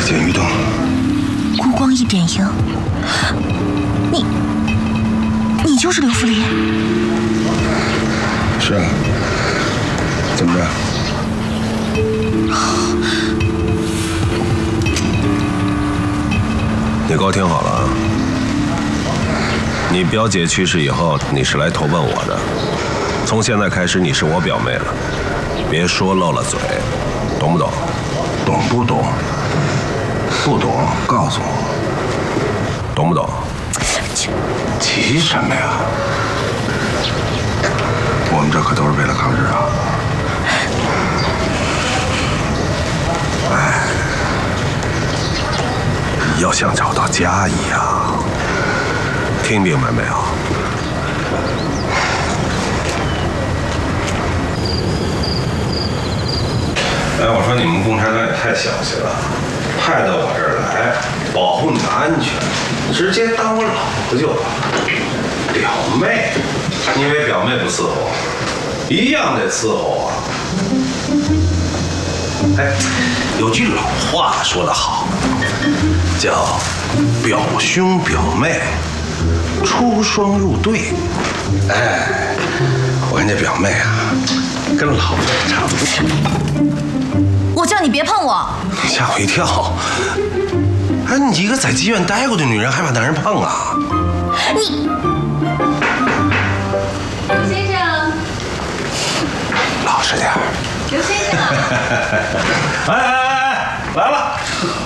简玉灯， 孤光一点萤。你就是刘福林？ 是啊。怎么着？ 你给我听好了啊！你表姐去世以后，你是来投奔我的。从现在开始，你是我表妹了，别说漏了嘴，懂不懂？ 懂不懂？不懂，告诉我。 懂不懂？ 急什么呀？我们这可都是为了抗日啊！哎， 要像找到家一样，听明白没有？哎，我说你们共产党也太小气了，派到我这儿来保护你的安全，直接当我老婆就完了。表妹，你以为表妹不伺候我？一样得伺候啊！哎，有句老话说得好，叫表兄表妹出双入对。哎，我看这表妹啊，跟老婆也差不多。 我叫你别碰我！ 你吓我一跳！哎，你一个在妓院待过的女人，还把男人碰啊？ 你， 刘先生， 老实点。 刘先生， 哎，来了！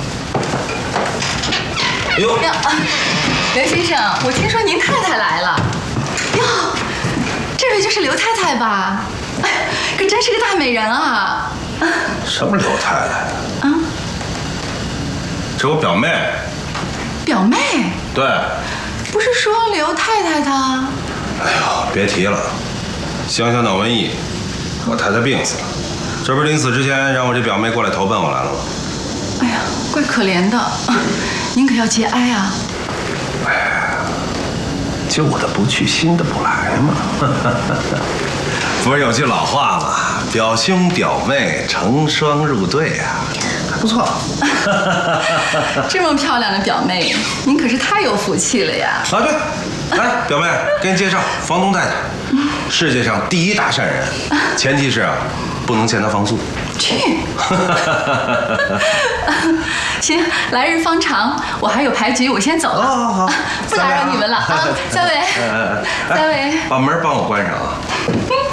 哎呦， 刘先生，我听说您太太来了。哟，这位就是刘太太吧？哎，可真是个大美人啊！ 什么刘太太？ 啊， 这我表妹。 表妹？ 对。 不是说刘太太的？ 哎呦，别提了，乡下闹瘟疫，我太太病死了，这不是临死之前让我这表妹过来投奔我来了吗？ 哎呀，怪可怜的，您可要节哀啊！ 哎呀，旧的不去，新的不来嘛。不是有句老话吗？表兄表妹成双入对啊，还不错。 这么漂亮的表妹，您可是太有福气了呀！ 啊，对，来，表妹，给你介绍房东太太，世界上第一大善人，前提是啊，不能欠她房租。 去。行，来日方长，我还有牌局，我先走了。 好， 不打扰你们了啊，三位，三位， 把门帮我关上啊。